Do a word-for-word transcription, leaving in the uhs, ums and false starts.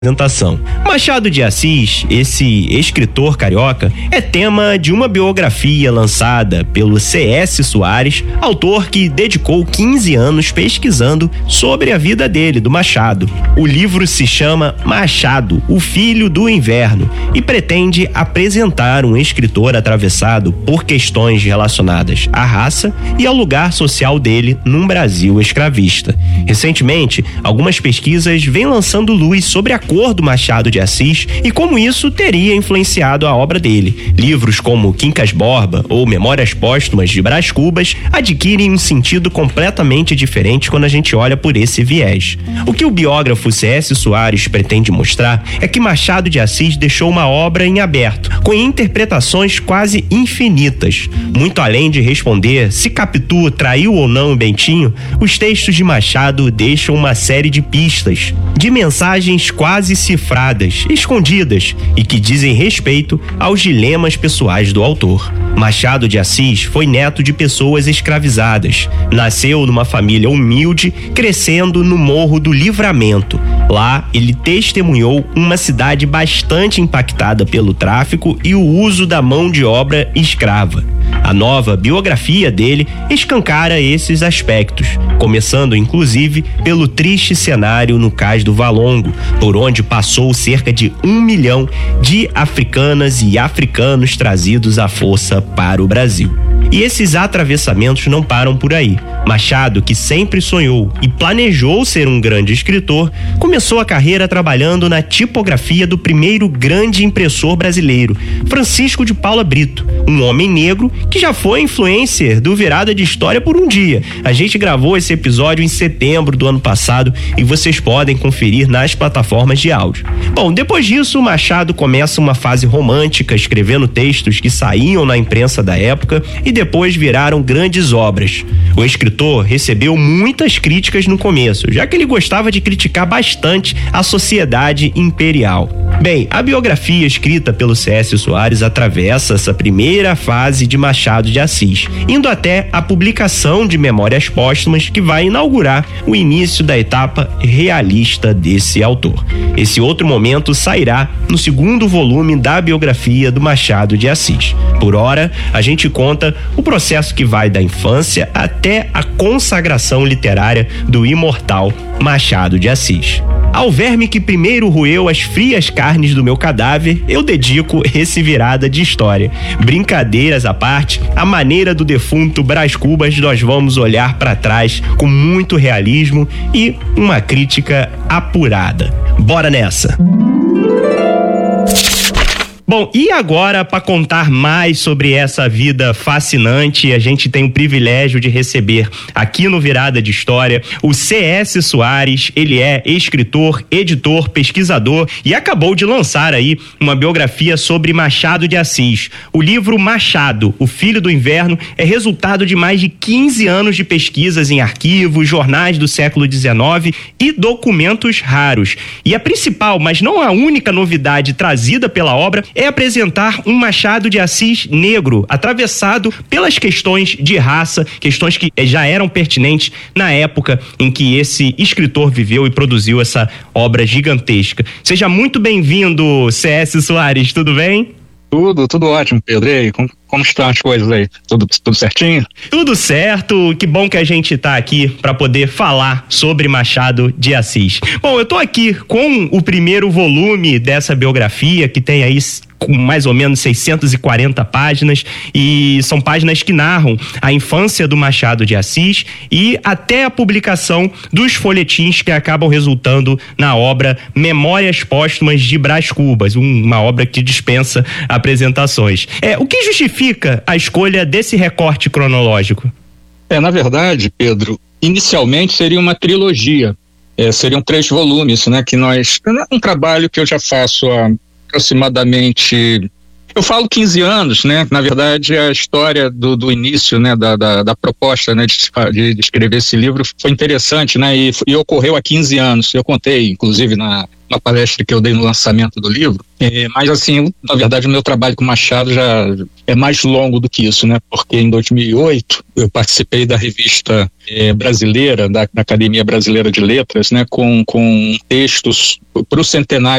apresentação. Machado de Assis, esse escritor carioca, é tema de uma biografia lançada pelo C S Soares, autor que dedicou quinze anos pesquisando sobre a vida dele, do Machado. O livro se chama Machado, o Filho do Inverno, e pretende apresentar um escritor atravessado por questões relacionadas à raça e ao lugar social dele num Brasil escravista. Recentemente, algumas pesquisas vêm lançando luz sobre a cor do Machado de Assis e como isso teria influenciado a obra dele. Livros como Quincas Borba ou Memórias Póstumas de Brás Cubas adquirem um sentido completamente diferente quando a gente olha por esse viés. O que o biógrafo C S Soares pretende mostrar é que Machado de Assis deixou uma obra em aberto, com interpretações quase infinitas. Muito além de responder se Capitu traiu ou não o Bentinho, os textos de Machado deixam uma série de pistas, de mensagens quase cifradas, escondidas e que dizem respeito aos dilemas pessoais do autor. Machado de Assis foi neto de pessoas escravizadas. Nasceu numa família humilde, crescendo no Morro do Livramento. Lá, ele testemunhou uma cidade bastante impactada pelo tráfico e o uso da mão de obra escrava. A nova biografia dele escancara esses aspectos, começando inclusive pelo triste cenário no Cais do Valongo, por onde passou cerca de um milhão de africanas e africanos trazidos à força para o Brasil. E esses atravessamentos não param por aí. Machado, que sempre sonhou e planejou ser um grande escritor, começou a carreira trabalhando na tipografia do primeiro grande impressor brasileiro, Francisco de Paula Brito, um homem negro que já foi influencer do Virada de História por um dia. A gente gravou esse episódio em setembro do ano passado e vocês podem conferir nas plataformas de áudio. Bom, depois disso, Machado começa uma fase romântica, escrevendo textos que saíam na imprensa da época e depois viraram grandes obras. O escritor recebeu muitas críticas no começo, já que ele gostava de criticar bastante a sociedade imperial. Bem, a biografia escrita pelo C S Soares atravessa essa primeira fase de Machado de Assis, indo até a publicação de Memórias Póstumas, que vai inaugurar o início da etapa realista desse autor. Esse outro momento sairá no segundo volume da biografia do Machado de Assis. Por hora, a gente conta o processo que vai da infância até a consagração literária do imortal Machado de Assis. Ao verme que primeiro roeu as frias carnes do meu cadáver, eu dedico esse Virada de História. Brincadeiras à parte, a maneira do defunto Brás Cubas nós vamos olhar para trás com muito realismo e uma crítica apurada. Bora nessa! Bom, e agora, para contar mais sobre essa vida fascinante, a gente tem o privilégio de receber aqui no Virada de História o C S Soares. Ele é escritor, editor, pesquisador e acabou de lançar aí uma biografia sobre Machado de Assis. O livro Machado, o Filho do Inverno, é resultado de mais de quinze anos de pesquisas em arquivos, jornais do século dezenove e documentos raros. E a principal, mas não a única novidade trazida pela obra é apresentar um Machado de Assis negro, atravessado pelas questões de raça, questões que já eram pertinentes na época em que esse escritor viveu e produziu essa obra gigantesca. Seja muito bem-vindo, C S Soares, tudo bem? Tudo, tudo ótimo, Pedro. E aí, como, como estão as coisas aí? Tudo, tudo certinho? Tudo certo, que bom que a gente tá aqui para poder falar sobre Machado de Assis. Bom, eu tô aqui com o primeiro volume dessa biografia, que tem aí com mais ou menos seiscentas e quarenta páginas, e são páginas que narram a infância do Machado de Assis e até a publicação dos folhetins que acabam resultando na obra Memórias Póstumas de Brás Cubas, uma obra que dispensa apresentações. É, o que justifica a escolha desse recorte cronológico? É, na verdade, Pedro, inicialmente seria uma trilogia, é, seriam três volumes, né, que nós, um trabalho que eu já faço há aproximadamente, eu falo quinze anos, né? Na verdade, a história do, do início, né? Da, da, da proposta, né? De, de, de escrever esse livro foi interessante, né? E, e ocorreu há quinze anos. Eu contei, inclusive, na, uma palestra que eu dei no lançamento do livro, é, mas assim, na verdade o meu trabalho com Machado já é mais longo do que isso, né? Porque em dois mil e oito eu participei da revista é, brasileira, da, da Academia Brasileira de Letras, né? Com, com textos para o centenário